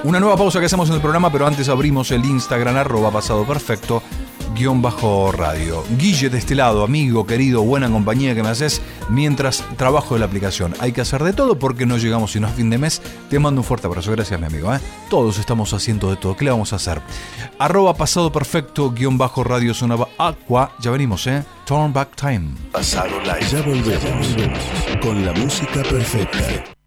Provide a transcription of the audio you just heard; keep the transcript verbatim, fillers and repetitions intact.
Una nueva pausa que hacemos en el programa, pero antes abrimos el Instagram, arroba pasado perfecto, guión bajo radio. Guille, de este lado, amigo, querido, buena compañía que me haces mientras trabajo de la aplicación. Hay que hacer de todo porque no llegamos sino a fin de mes. Te mando un fuerte abrazo, gracias mi amigo, ¿eh? Todos estamos haciendo de todo, ¿qué le vamos a hacer? Arroba pasado perfecto, guión bajo radio, sonaba Aqua. Ya venimos, ¿eh? Turn Back Time. Pasado Live. Ya volvemos con la música perfecta.